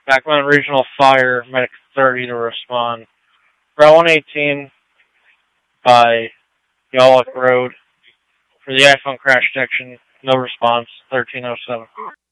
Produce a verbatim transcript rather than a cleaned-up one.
Backman Regional Fire, Medic thirty to respond. Route one eighteen by Yallock Road. For the iPhone crash detection, no response, thirteen oh seven.